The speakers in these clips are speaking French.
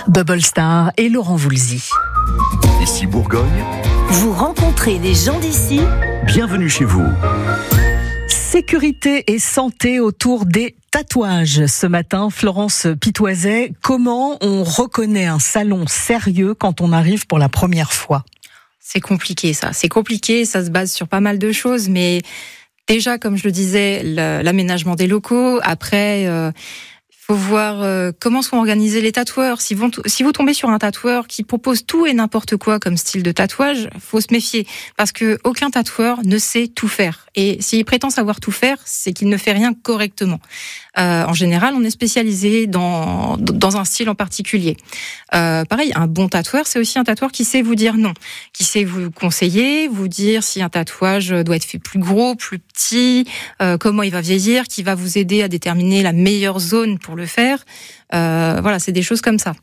Bubble Star et Laurent Voulzy. Ici Bourgogne. Vous rencontrez les gens d'ici. Bienvenue chez vous. Sécurité et santé autour des tatouages. Ce matin, Florence Pitoiset, comment on reconnaît un salon sérieux quand on arrive pour la première fois ? C'est compliqué ça. C'est compliqué, ça se base sur pas mal de choses, mais déjà, comme je le disais, l'aménagement des locaux. Après, faut voir comment sont organisés les tatoueurs. Si vous tombez sur un tatoueur qui propose tout et n'importe quoi comme style de tatouage, faut se méfier parce que aucun tatoueur ne sait tout faire. Et s'il prétend savoir tout faire, c'est qu'il ne fait rien correctement. En général, on est spécialisé dans un style en particulier. Pareil, un bon tatoueur, c'est aussi un tatoueur qui sait vous dire non, qui sait vous conseiller, vous dire si un tatouage doit être fait plus gros, plus petit, comment il va vieillir, qui va vous aider à déterminer la meilleure zone pour le faire. Voilà, c'est des choses comme ça.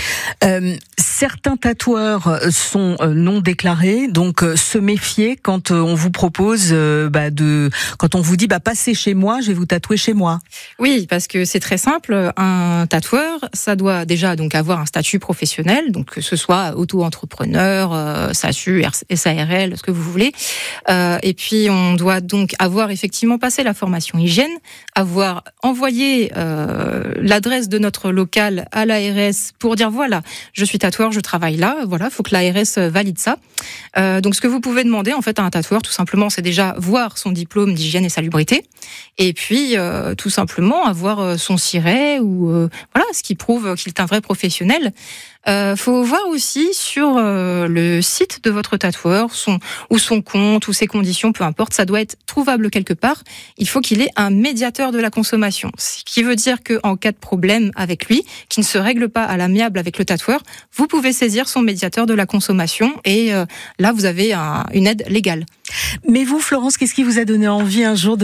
Certains tatoueurs sont non déclarés, donc se méfier quand on vous propose quand on vous dit passez chez moi, je vais vous tatouer chez moi. Oui, parce que c'est très simple. Un tatoueur, ça doit déjà donc avoir un statut professionnel, donc que ce soit auto-entrepreneur, SASU, SARL, ce que vous voulez. Et puis on doit donc avoir effectivement passé la formation hygiène, avoir envoyé l'adresse de notre local à l'ARS pour dire voilà, je suis tatoueur, je travaille là, voilà, faut que l'ARS valide ça. Donc ce que vous pouvez demander en fait à un tatoueur, tout simplement, c'est déjà voir son diplôme d'hygiène et salubrité, et puis tout simplement avoir son siret ou voilà, ce qui prouve qu'il est un vrai professionnel. Faut voir aussi sur le site de votre tatoueur son compte ou ses conditions, peu importe, ça doit être trouvable quelque part. Il faut qu'il ait un médiateur de la consommation, ce qui veut dire que en cas de problème avec lui, qui ne se règle pas à l'amiable avec le tatoueur, vous pouvez saisir son médiateur de la consommation et là vous avez une aide légale. Mais vous, Florence, qu'est-ce qui vous a donné envie un jour de